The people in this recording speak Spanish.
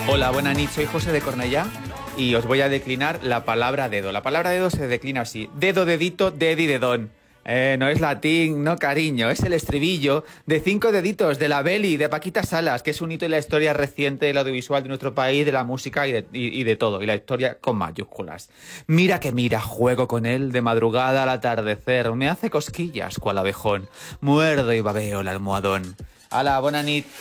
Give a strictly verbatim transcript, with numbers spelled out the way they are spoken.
Hola, buenas noches, soy José de Cornellá y os voy a declinar la palabra dedo. La palabra dedo se declina así: dedo, dedito, dedi, dedón. Eh, no es latín, no cariño, es el estribillo de Cinco deditos de la Beli, de Paquita Salas, que es un hito en la historia reciente del audiovisual de nuestro país, de la música y de, y, y de todo, y la historia con mayúsculas. Mira que mira, juego con él de madrugada al atardecer, me hace cosquillas cual abejón, muerdo y babeo el almohadón. Hala, buena nit.